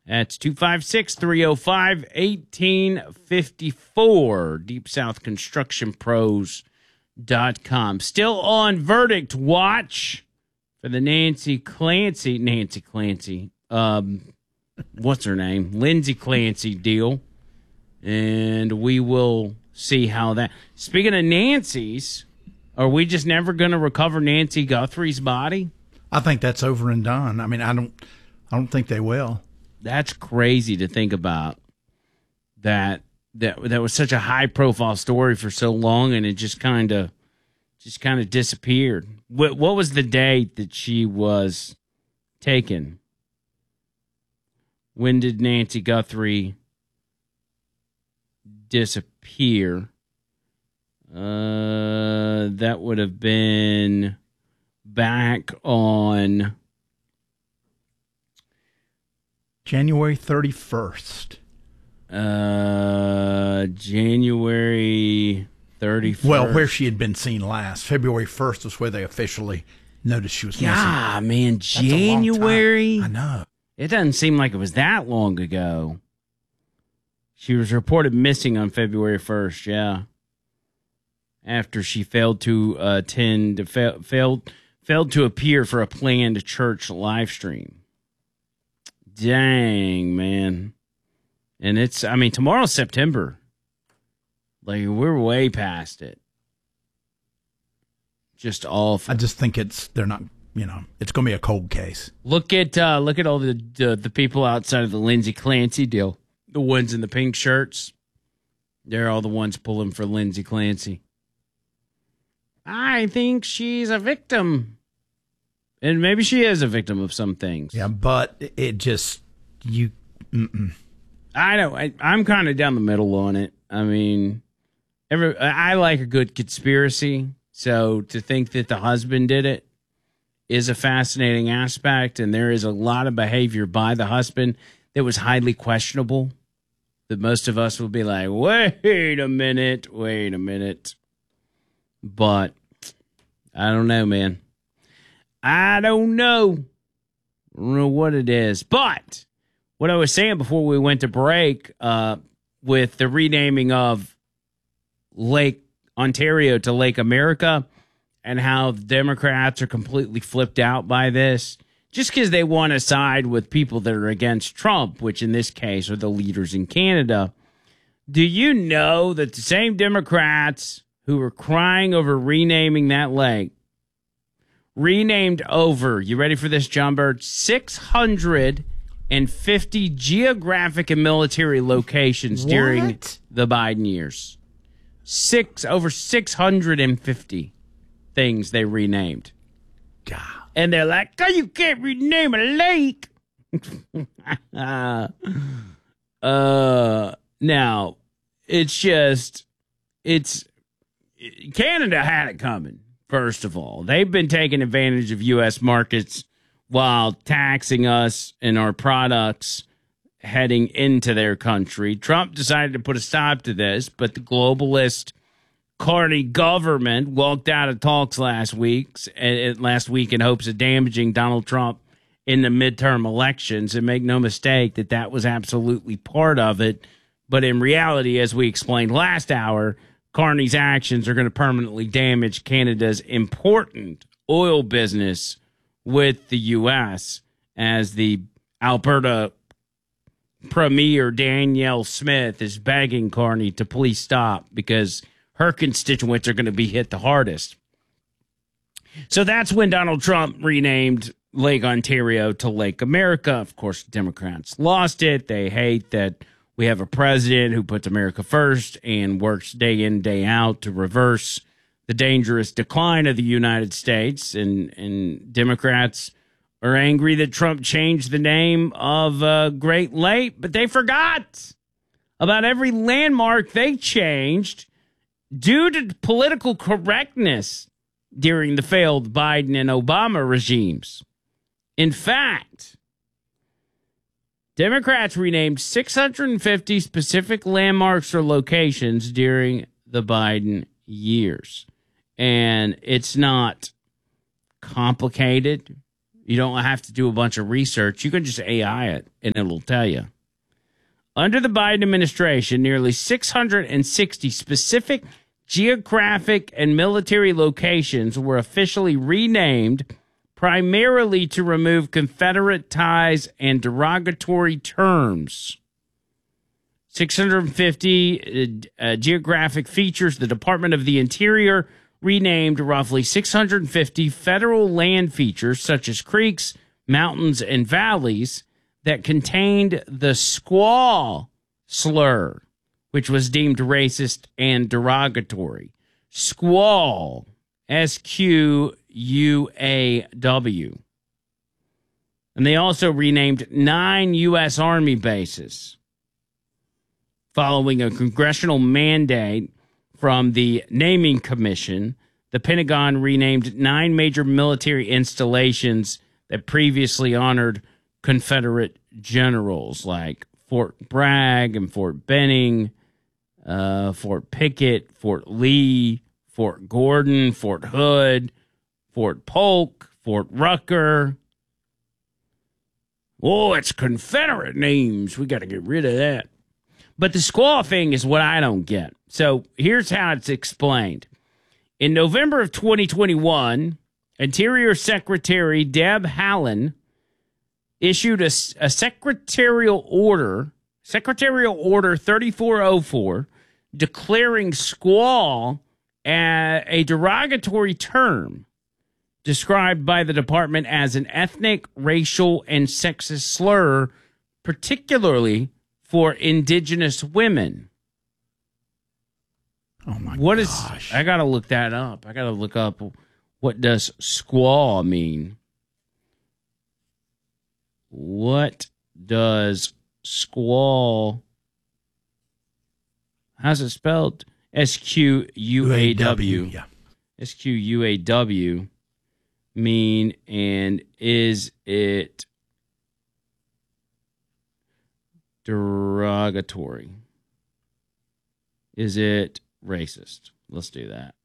That's 256-305-1854. DeepSouthConstructionPros.com. Still on verdict watch for the Nancy Clancy. What's her name? Lindsay Clancy deal. And we will see how that. Speaking of Nancy's, are we just never going to recover Nancy Guthrie's body? I think that's over and done. I mean, I don't think they will. That's crazy to think about. That was such a high profile story for so long, and it just kind of disappeared. What was the date that she was taken? When did Nancy Guthrie disappear? That would have been back on January 31st. January 31st. Well, where she had been seen last. February 1st was where they officially noticed she was missing. Yeah, man, January. I know. It doesn't seem like it was that long ago. She was reported missing on February 1st, yeah. After she failed to failed to appear for a planned church live stream. Dang, man. And tomorrow's September. Like, we're way past it. Just awful. I just think they're not, it's going to be a cold case. Look at all the people outside of the Lindsay Clancy deal. The ones in the pink shirts. They're all the ones pulling for Lindsay Clancy. I think she's a victim. And maybe she is a victim of some things. Yeah, but it just, I know. I'm kind of down the middle on it. I mean, I like a good conspiracy. So to think that the husband did it is a fascinating aspect. And there is a lot of behavior by the husband that was highly questionable. That most of us would be like, wait a minute. But I don't know, man. I don't know what it is. But what I was saying before we went to break, with the renaming of Lake Ontario to Lake America and how the Democrats are completely flipped out by this, just because they want to side with people that are against Trump, which in this case are the leaders in Canada. Do you know that the same Democrats who were crying over renaming that lake renamed over, you ready for this, John Bird, 650 geographic and military locations during the Biden years. Over 650 things they renamed. God. And they're like, oh, you can't rename a lake. Now, Canada had it coming, first of all. They've been taking advantage of U.S. markets while taxing us and our products heading into their country. Trump decided to put a stop to this, but the globalist Carney government walked out of talks last week in hopes of damaging Donald Trump in the midterm elections. And make no mistake that was absolutely part of it. But in reality, as we explained last hour, Carney's actions are going to permanently damage Canada's important oil business with the U.S. as the Alberta Premier Danielle Smith is begging Carney to please stop because her constituents are going to be hit the hardest. So that's when Donald Trump renamed Lake Ontario to Lake America. Of course, Democrats lost it. They hate that we have a president who puts America first and works day in, day out to reverse the dangerous decline of the United States. And Democrats are angry that Trump changed the name of Great Lake, but they forgot about every landmark they changed due to political correctness during the failed Biden and Obama regimes. In fact, Democrats renamed 650 specific landmarks or locations during the Biden years. And it's not complicated. You don't have to do a bunch of research. You can just AI it, and it'll tell you. Under the Biden administration, nearly 660 specific geographic and military locations were officially renamed primarily to remove Confederate ties and derogatory terms. 650 geographic features. The Department of the Interior renamed roughly 650 federal land features, such as creeks, mountains, and valleys, that contained the squaw slur, which was deemed racist and derogatory. Squaw, SQUAW. And they also renamed 9 U.S. Army bases, following a congressional mandate from the Naming Commission. The Pentagon renamed 9 major military installations that previously honored Confederate generals, like Fort Bragg and Fort Benning, Fort Pickett, Fort Lee, Fort Gordon, Fort Hood, Fort Polk, Fort Rucker. Oh, it's Confederate names. We got to get rid of that. But the squaw thing is what I don't get. So here's how it's explained. In November of 2021, Interior Secretary Deb Haaland issued a secretarial order 3404, declaring squaw a derogatory term described by the department as an ethnic, racial, and sexist slur, particularly for indigenous women. Oh my gosh. I got to look that up. I got to look up, what does squaw mean? What does squaw, how's it spelled? SQUAW. Yeah. SQUAW mean, and is it derogatory? Is it racist? Let's do that.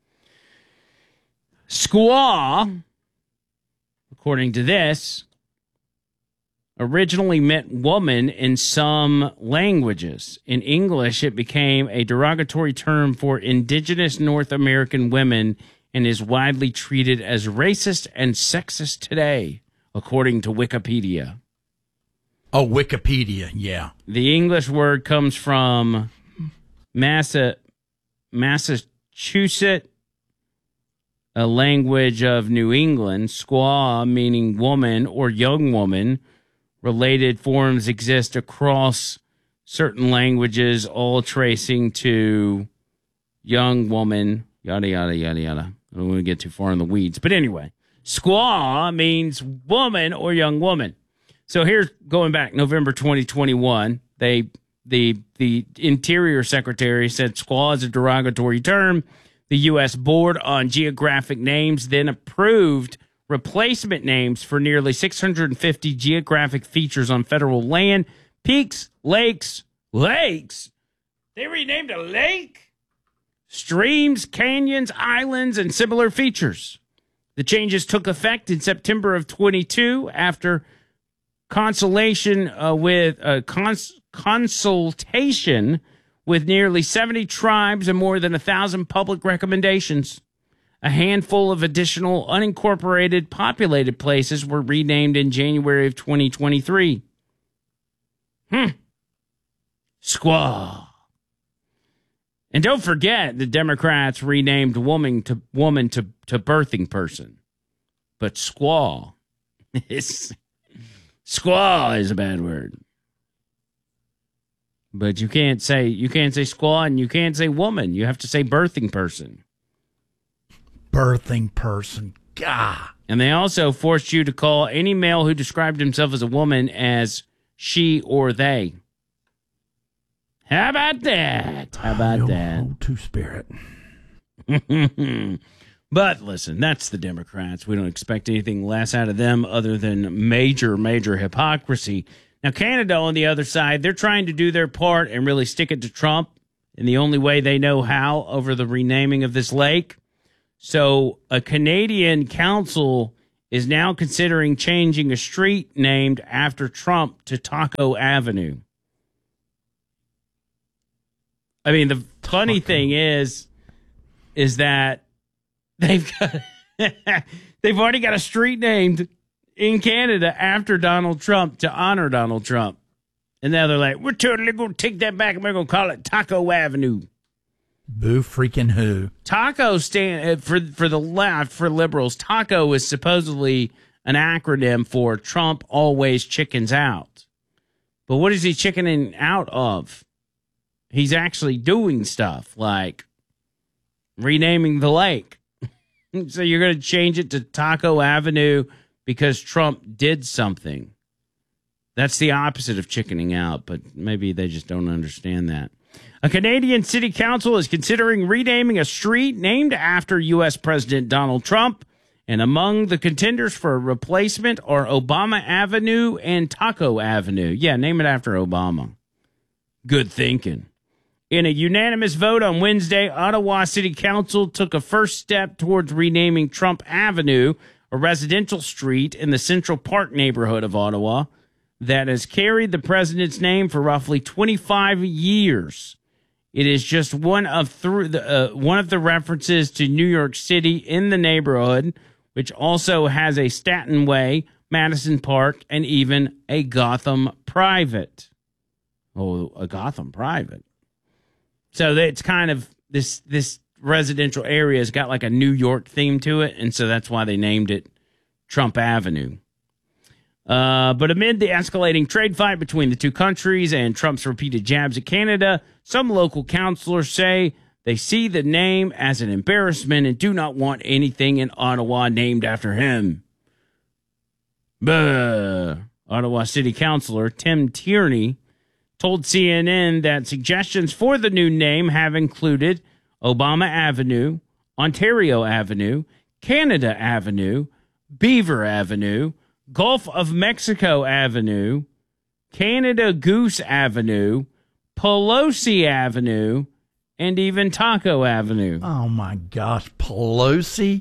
Squaw, according to this, originally meant woman in some languages. In English, it became a derogatory term for indigenous North American women and is widely treated as racist and sexist today, according to Wikipedia. Oh, Wikipedia, yeah. The English word comes from Massachusetts, a language of New England. Squaw, meaning woman or young woman. Related forms exist across certain languages, all tracing to young woman, yada, yada, yada, yada. I don't want to get too far in the weeds. But anyway, squaw means woman or young woman. So here's, going back, November 2021, the Interior Secretary said squaw is a derogatory term. The U.S. Board on Geographic Names then approved replacement names for nearly 650 geographic features on federal land. Peaks, lakes. They renamed a lake? Streams, canyons, islands, and similar features. The changes took effect in September of 22 after consultation with nearly 70 tribes and more than 1,000 public recommendations. A handful of additional unincorporated populated places were renamed in January of 2023. Squaw. And don't forget, the Democrats renamed woman to birthing person. But squaw is a bad word. But you can't say squaw and you can't say woman. You have to say birthing person. Birthing person. Gah. And they also forced you to call any male who described himself as a woman as she or they. How about that? Oh, Two-Spirit. But listen, that's the Democrats. We don't expect anything less out of them other than major, major hypocrisy. Now, Canada, on the other side, they're trying to do their part and really stick it to Trump in the only way they know how over the renaming of this lake. So a Canadian council is now considering changing a street named after Trump to Taco Avenue. I mean, the funny thing is that they've already got a street named in Canada after Donald Trump to honor Donald Trump. And now they're like, we're totally going to take that back and we're going to call it Taco Avenue. Boo freaking who. Taco stand for the left, for liberals. Taco is supposedly an acronym for Trump always chickens out. But what is he chickening out of? He's actually doing stuff like renaming the lake. So you're going to change it to Taco Avenue because Trump did something. That's the opposite of chickening out, but maybe they just don't understand that. A Canadian city council is considering renaming a street named after U.S. President Donald Trump, and among the contenders for a replacement are Obama Avenue and Taco Avenue. Yeah, name it after Obama. Good thinking. In a unanimous vote on Wednesday, Ottawa City Council took a first step towards renaming Trump Avenue, a residential street in the Central Park neighborhood of Ottawa that has carried the president's name for roughly 25 years. It is just one of the references to New York City in the neighborhood, which also has a Staten Way, Madison Park, and even a Gotham Private. Oh, a Gotham Private. So it's kind of this residential area has got like a New York theme to it, and so that's why they named it Trump Avenue. But amid the escalating trade fight between the two countries and Trump's repeated jabs at Canada, some local councilors say they see the name as an embarrassment and do not want anything in Ottawa named after him. Ottawa City Councilor Tim Tierney told CNN that suggestions for the new name have included Obama Avenue, Ontario Avenue, Canada Avenue, Beaver Avenue, Gulf of Mexico Avenue, Canada Goose Avenue, Pelosi Avenue, and even Taco Avenue. Oh, my gosh. Pelosi?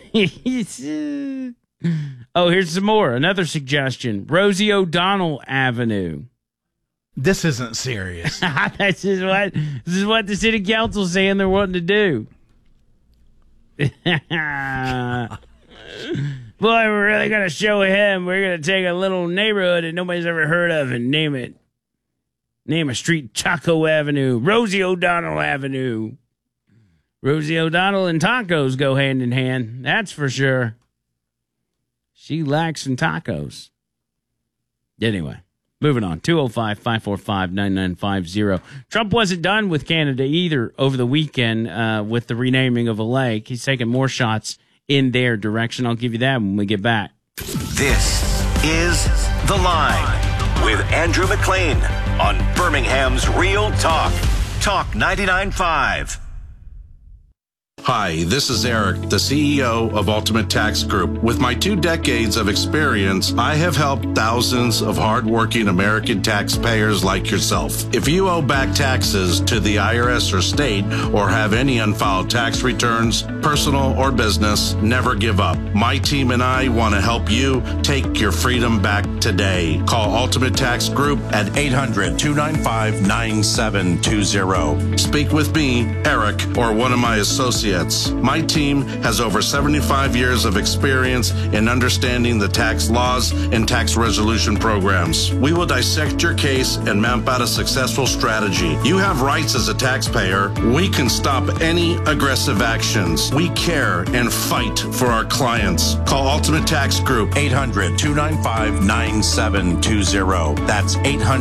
Oh, here's some more. Another suggestion. Rosie O'Donnell Avenue. This isn't serious. This is what the city council's saying they're wanting to do. Boy, we're really going to show him. We're going to take a little neighborhood that nobody's ever heard of and name it. Name a street Taco Avenue, Rosie O'Donnell Avenue. Rosie O'Donnell and tacos go hand in hand. That's for sure. She likes some tacos. Anyway, moving on. 205-545-9950. Trump wasn't done with Canada either over the weekend with the renaming of a lake. He's taking more shots in their direction. I'll give you that when we get back. This is The Line with Andrew McLean on Birmingham's Real Talk. Talk 99.5. Hi, this is Eric, the CEO of Ultimate Tax Group. With my 2 decades of experience, I have helped thousands of hardworking American taxpayers like yourself. If you owe back taxes to the IRS or state or have any unfiled tax returns, personal or business, never give up. My team and I want to help you take your freedom back today. Call Ultimate Tax Group at 800-295-9720. Speak with me, Eric, or one of my associates. My team has over 75 years of experience in understanding the tax laws and tax resolution programs. We will dissect your case and map out a successful strategy. You have rights as a taxpayer. We can stop any aggressive actions. We care and fight for our clients. Call Ultimate Tax Group, 800-295-9720. That's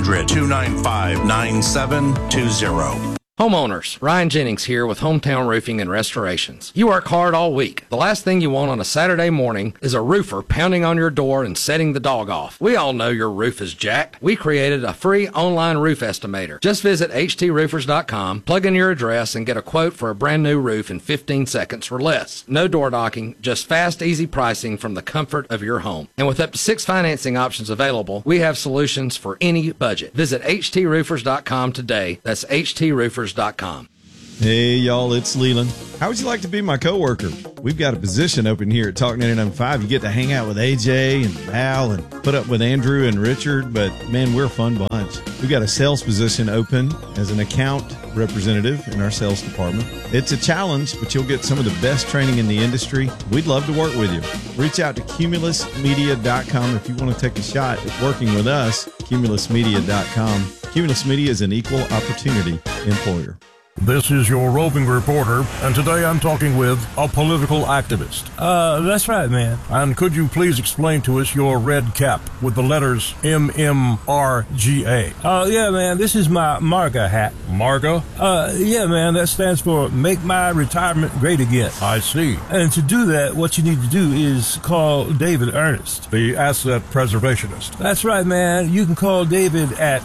800-295-9720. Homeowners, Ryan Jennings here with Hometown Roofing and Restorations. You work hard all week. The last thing you want on a Saturday morning is a roofer pounding on your door and setting the dog off. We all know your roof is jacked. We created a free online roof estimator. Just visit htsroofers.com, plug in your address, and get a quote for a brand new roof in 15 seconds or less. No door knocking, just fast, easy pricing from the comfort of your home. And with up to 6 financing options available, we have solutions for any budget. Visit htsroofers.com today. That's htsroofers.com. Hey, y'all, it's Leland. How would you like to be my coworker? We've got a position open here at Talk 99.5. You get to hang out with AJ and Val and put up with Andrew and Richard, but man, we're a fun bunch. We've got a sales position open as an account representative in our sales department. It's a challenge, but you'll get some of the best training in the industry. We'd love to work with you. Reach out to cumulusmedia.com if you want to take a shot at working with us, cumulusmedia.com. Cumulus Media is an equal opportunity employer. This is your roving reporter, and today I'm talking with a political activist. That's right, man. And could you please explain to us your red cap with the letters MMRGA? Yeah, man, this is my MARGA hat. MARGA? Yeah, man, that stands for Make My Retirement Great Again. I see. And to do that, what you need to do is call David Ernest, the asset preservationist. That's right, man. You can call David at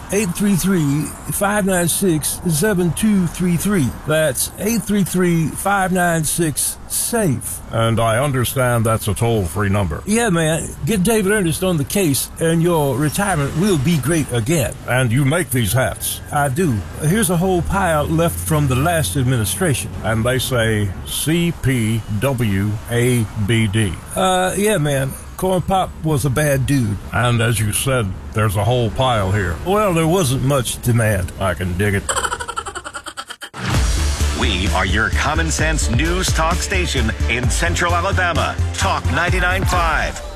833-596-7233. That's 833-596-SAFE. And I understand that's a toll-free number. Yeah, man. Get David Ernest on the case, and your retirement will be great again. And you make these hats? I do. Here's a whole pile left from the last administration. And they say CPWABD. Yeah, man. Corn Pop was a bad dude. And as you said, there's a whole pile here. Well, there wasn't much demand. I can dig it. We are your common sense news talk station in Central Alabama. Talk 99.5.